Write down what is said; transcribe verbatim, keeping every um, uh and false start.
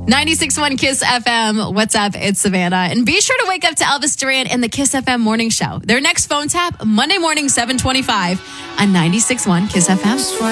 ninety-six point one Kiss F M. What's up? It's Savannah. And be sure to wake up to Elvis Duran and the Kiss F M Morning Show. Their next phone tap, Monday morning, seven twenty-five on ninety-six point one Kiss F M.